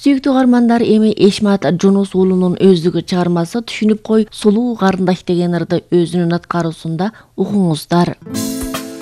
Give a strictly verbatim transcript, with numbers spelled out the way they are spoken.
Сүйүктүү каармандар, эми Эшмат Жунус уулунун өздүгү чыгармасы Түшүнүп кой, сулуу карындаш деген ырды өзүнүн аткаруусунда угуңуздар.